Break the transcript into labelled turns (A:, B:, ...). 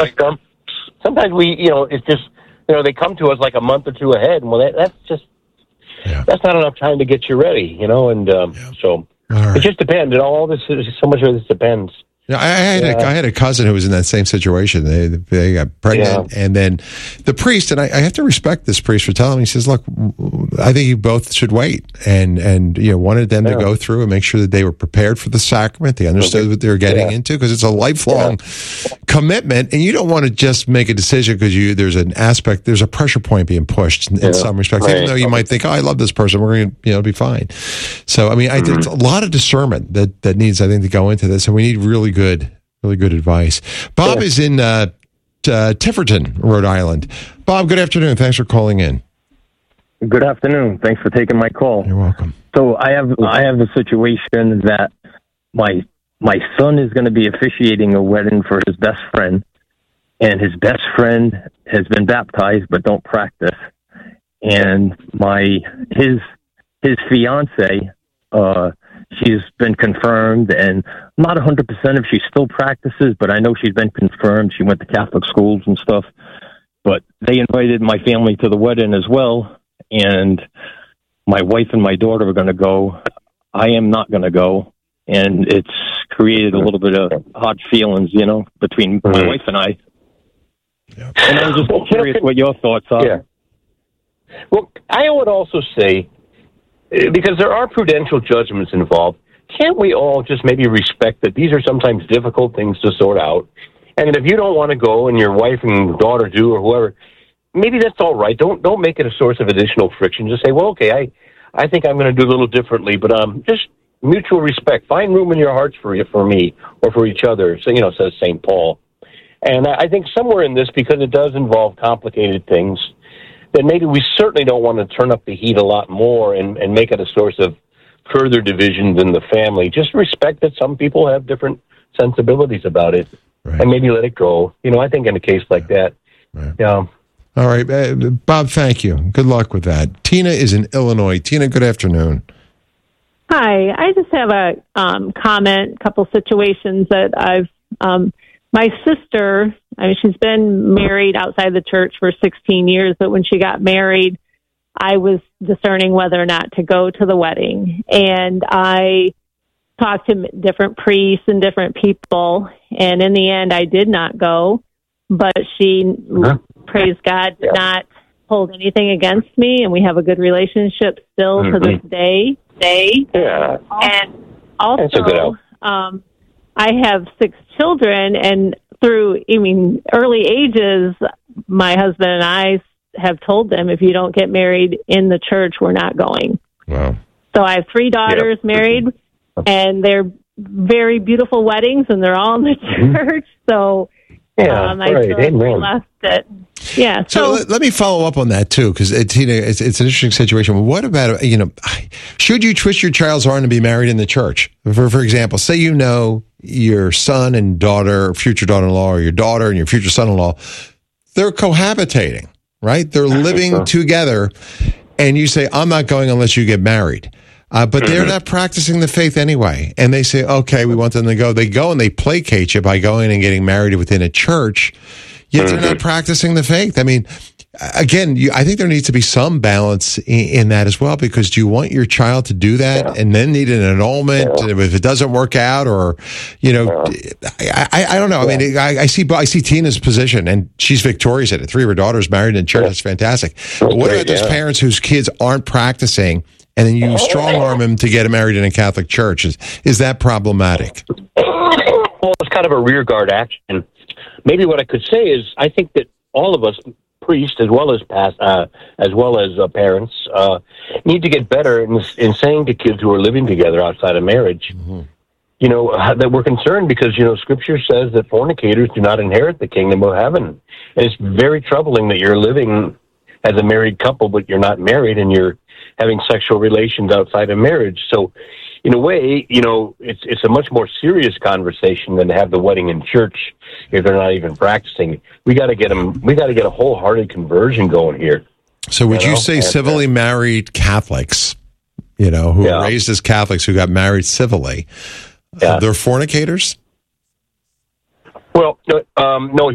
A: sometimes we, it's just, they come to us like a month or two ahead, and that's not enough time to get you ready, so it just depends. All this, so much of this depends.
B: I had a cousin who was in that same situation. They got pregnant, and then the priest, and I have to respect this priest for telling me. He says, "Look, I think you both should wait," and wanted them to go through and make sure that they were prepared for the sacrament. They understood what they were getting into, because it's a lifelong commitment, and you don't want to just make a decision because there's a pressure point being pushed in some respects. Even though you might think, "Oh, I love this person, we're going to be fine." So, I mean, I think it's a lot of discernment that needs, I think, to go into this, and we need really good advice. Bob is in Tiverton, Rhode Island. Bob, good afternoon. Thanks for calling in.
C: Good afternoon. Thanks for taking my call.
B: You're welcome.
C: So I have a situation that my son is going to be officiating a wedding for his best friend, and his best friend has been baptized but don't practice. And his fiance, she's been confirmed, and I'm not 100% if she still practices, but I know she's been confirmed. She went to Catholic schools and stuff. But they invited my family to the wedding as well, and my wife and my daughter are going to go. I am not going to go, and it's created a little bit of hard feelings, between my wife and I. Yeah. And I'm just curious what your thoughts are.
A: Yeah. Well, I would also say, because there are prudential judgments involved, can't we all just maybe respect that these are sometimes difficult things to sort out? And if you don't want to go and your wife and daughter do, or whoever, maybe that's all right. Don't make it a source of additional friction. Just say, well, okay, I think I'm going to do a little differently, but just mutual respect. Find room in your hearts for me or for each other, so, says St. Paul. And I think somewhere in this, because it does involve complicated things, then maybe we certainly don't want to turn up the heat a lot more and make it a source of further divisions in the family. Just respect that some people have different sensibilities about it, and maybe let it go. I think in a case like that.
B: Right. Yeah. All right, Bob, thank you. Good luck with that. Tina is in Illinois. Tina, good afternoon.
D: Hi. I just have a comment, couple situations that I've my sister, she's been married outside the church for 16 years, but when she got married, I was discerning whether or not to go to the wedding. And I talked to different priests and different people, and in the end, I did not go. But she, praise God, did not hold anything against me, and we have a good relationship still to this day.
A: Yeah.
D: And also, I have 6 children, and through, early ages, my husband and I have told them, if you don't get married in the church, we're not going.
B: Wow.
D: So I have 3 daughters married, and they're very beautiful weddings, and they're all in the church. So I feel left it. Yeah.
B: So let me follow up on that too, because Tina, it's an interesting situation. What about should you twist your child's arm to be married in the church? For example, say your son and daughter, future daughter-in-law, or your daughter and your future son-in-law, they're cohabitating, right? They're living together, and you say, "I'm not going unless you get married." But they're not practicing the faith anyway. And they say, okay, we want them to go. They go and they placate you by going and getting married within a church, yet they're not practicing the faith. I mean, again, I think there needs to be some balance in that as well, because do you want your child to do that and then need an annulment if it doesn't work out? Or, I don't know. I mean, I see Tina's position, and she's victorious at it. 3 of her daughters married in church. That's fantastic. But what about those parents whose kids aren't practicing, and then you strong-arm him to get married in a Catholic church? Is that problematic?
A: Well, it's kind of a rearguard action. Maybe what I could say is, I think that all of us, priests as well as parents, need to get better in saying to kids who are living together outside of marriage, that we're concerned because, Scripture says that fornicators do not inherit the kingdom of heaven. And it's very troubling that you're living as a married couple, but you're not married, and you're having sexual relations outside of marriage. So, in a way, it's a much more serious conversation than to have the wedding in church if they're not even practicing. We got to get them. We got to get a wholehearted conversion going here.
B: So, would you say civilly married Catholics, who were raised as Catholics, who got married civilly, they're fornicators?
A: Well, no.